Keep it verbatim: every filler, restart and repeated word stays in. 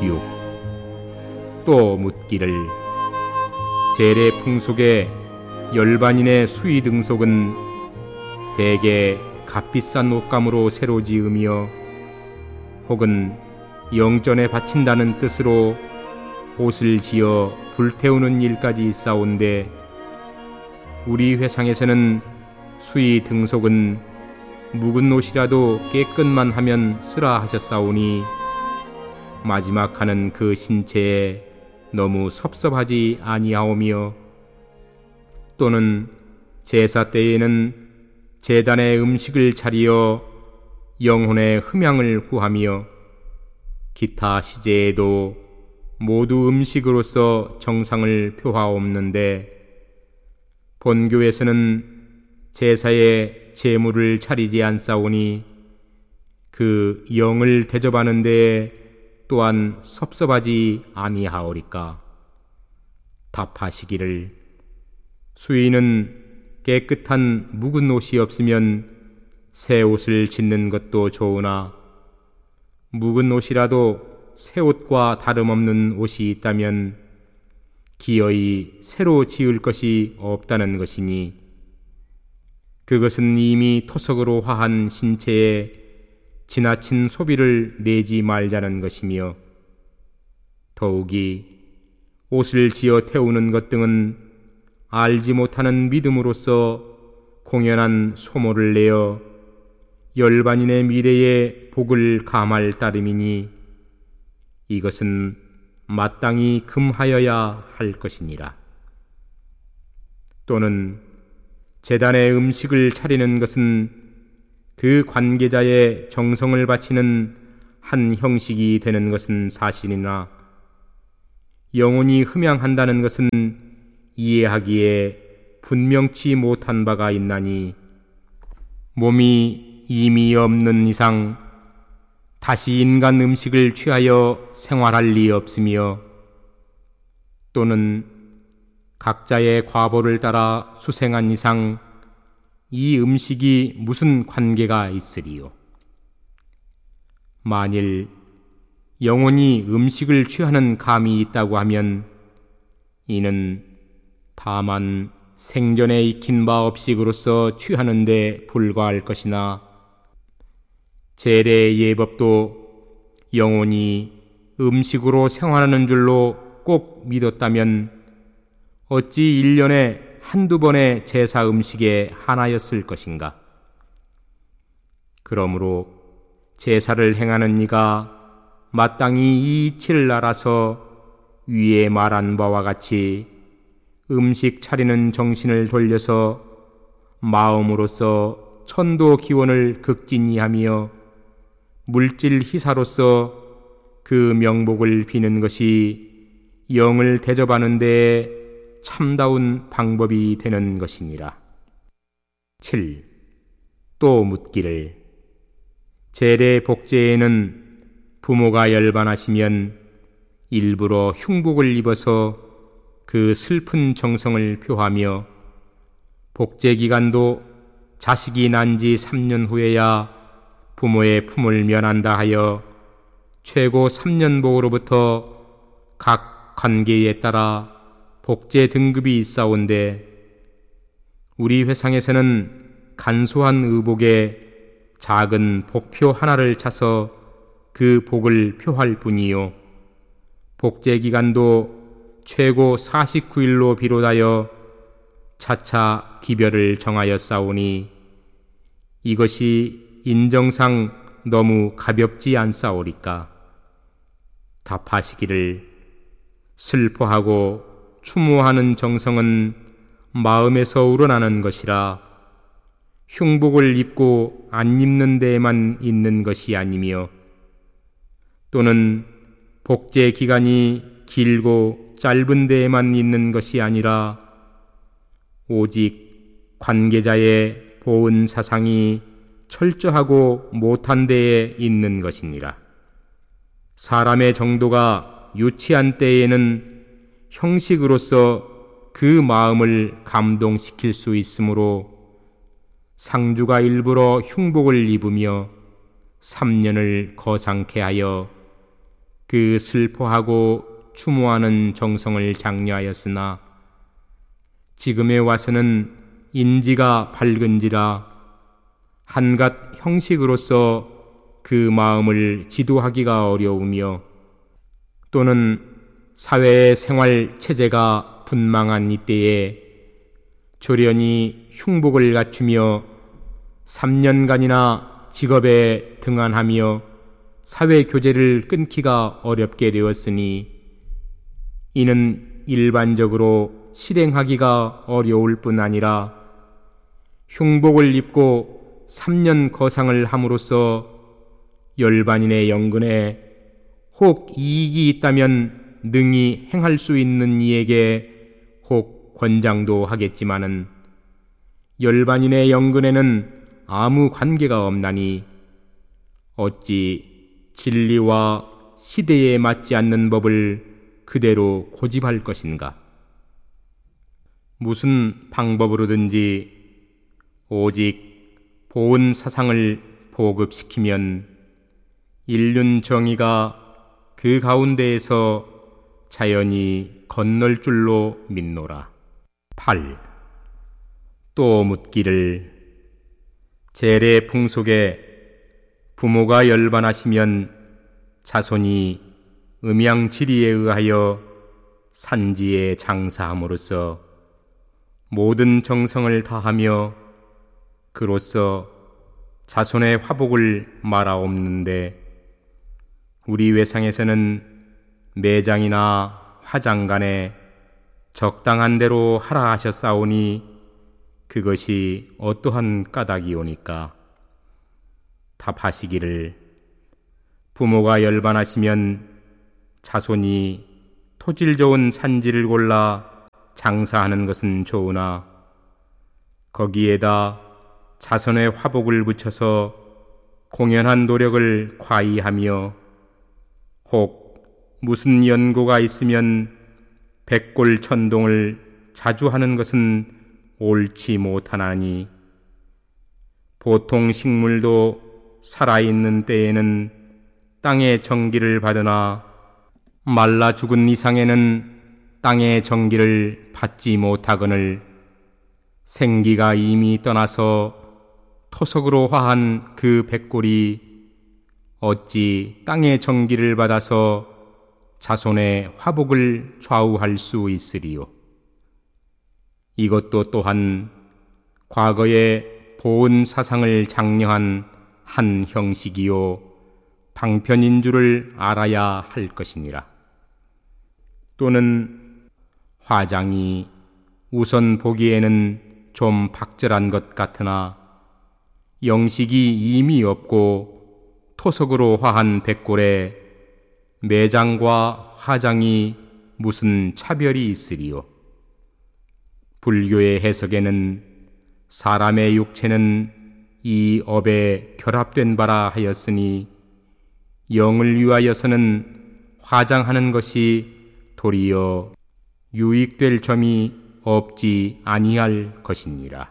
육. 또 묻기를 재래 풍속의 열반인의 수의 등속은 대개 값비싼 옷감으로 새로 지으며 혹은 영전에 바친다는 뜻으로 옷을 지어 불태우는 일까지 있사온데, 우리 회상에서는 수의 등속은 묵은 옷이라도 깨끗만 하면 쓰라 하셨사오니 마지막 하는 그 신체에 너무 섭섭하지 아니하오며, 또는 제사 때에는 제단에 음식을 차리어 영혼의 흠양을 구하며 기타 시제에도 모두 음식으로서 정상을 표하옵는데, 본교에서는 제사에 제물을 차리지 않사오니 그 영을 대접하는 데에 또한 섭섭하지 아니하오리까. 답하시기를 수의는 깨끗한 묵은 옷이 없으면 새 옷을 짓는 것도 좋으나, 묵은 옷이라도 새 옷과 다름없는 옷이 있다면 기어이 새로 지을 것이 없다는 것이니, 그것은 이미 토석으로 화한 신체에 지나친 소비를 내지 말자는 것이며, 더욱이 옷을 지어 태우는 것 등은 알지 못하는 믿음으로써 공연한 소모를 내어 열반인의 미래에 복을 감할 따름이니, 이것은 마땅히 금하여야 할 것이니라. 또는 제단에 음식을 차리는 것은 그 관계자의 정성을 바치는 한 형식이 되는 것은 사실이나, 영혼이 흠양한다는 것은 이해하기에 분명치 못한 바가 있나니, 몸이 이미 없는 이상 다시 인간 음식을 취하여 생활할 리 없으며, 또는 각자의 과보를 따라 수생한 이상 이 음식이 무슨 관계가 있으리요. 만일 영혼이 음식을 취하는 감이 있다고 하면 이는 다만 생전에 익힌 바 업식으로서 취하는 데 불과할 것이나, 제례 예법도 영혼이 음식으로 생활하는 줄로 꼭 믿었다면 어찌 일 년에 한두 번의 제사 음식에 하나였을 것인가. 그러므로 제사를 행하는 이가 마땅히 이 이치를 알아서 위에 말한 바와 같이 음식 차리는 정신을 돌려서 마음으로서 천도 기원을 극진히 하며 물질 희사로서 그 명복을 비는 것이 영을 대접하는 데에 참다운 방법이 되는 것이니라. 칠. 또 묻기를 제례 복제에는 부모가 열반하시면 일부러 흉복을 입어서 그 슬픈 정성을 표하며, 복제 기간도 자식이 난 지 삼 년 후에야 부모의 품을 면한다 하여 최고 삼 년복으로부터 각 관계에 따라 복제 등급이 있사온데, 우리 회상에서는 간소한 의복에 작은 복표 하나를 차서 그 복을 표할 뿐이요, 복제 기간도 최고 사십구 일로 비롯하여 차차 기별을 정하였사오니 이것이 인정상 너무 가볍지 않사오리까. 답하시기를 슬퍼하고 추모하는 정성은 마음에서 우러나는 것이라 흉복을 입고 안 입는 데에만 있는 것이 아니며, 또는 복제 기간이 길고 짧은 데에만 있는 것이 아니라 오직 관계자의 보은 사상이 철저하고 못한 데에 있는 것이니라. 사람의 정도가 유치한 때에는 형식으로서 그 마음을 감동시킬 수 있으므로 상주가 일부러 흉복을 입으며 삼 년을 거상케 하여 그 슬퍼하고 추모하는 정성을 장려하였으나 지금에 와서는 인지가 밝은지라 한갓 형식으로서 그 마음을 지도하기가 어려우며 또는 사회의 생활 체제가 분망한 이때에 조련이 흉복을 갖추며 삼 년간이나 직업에 등한하며 사회 교제를 끊기가 어렵게 되었으니 이는 일반적으로 실행하기가 어려울 뿐 아니라 흉복을 입고 삼 년 거상을 함으로써 열반인의 영근에 혹 이익이 있다면 능히 행할 수 있는 이에게 혹 권장도 하겠지만은 열반인의 영근에는 아무 관계가 없나니 어찌 진리와 시대에 맞지 않는 법을 그대로 고집할 것인가? 무슨 방법으로든지 오직 보은 사상을 보급시키면 인륜 정의가 그 가운데에서 자연히 건널 줄로 믿노라. 팔. 또 묻기를 재래 풍속에 부모가 열반하시면 자손이 음양지리에 의하여 산지에 장사함으로써 모든 정성을 다하며 그로써 자손의 화복을 말하옵는데 우리 외상에서는 매장이나 화장간에 적당한 대로 하라 하셨사오니 그것이 어떠한 까닭이오니까? 답하시기를 부모가 열반하시면 자손이 토질 좋은 산지를 골라 장사하는 것은 좋으나 거기에다 자손의 화복을 붙여서 공연한 노력을 과히하며 혹 무슨 연고가 있으면 백골천동을 자주 하는 것은 옳지 못하나니 보통 식물도 살아있는 때에는 땅의 정기를 받으나 말라 죽은 이상에는 땅의 정기를 받지 못하거늘 생기가 이미 떠나서 토석으로 화한 그 백골이 어찌 땅의 정기를 받아서 자손의 화복을 좌우할 수 있으리요. 이것도 또한 과거의 보은 사상을 장려한 한 형식이요 방편인 줄을 알아야 할 것이니라. 또는 화장이 우선 보기에는 좀 박절한 것 같으나 영식이 이미 없고 토석으로 화한 백골에 매장과 화장이 무슨 차별이 있으리요. 불교의 해석에는 사람의 육체는 이 업에 결합된 바라 하였으니 영을 위하여서는 화장하는 것이 도리어 유익될 점이 없지 아니할 것이니라.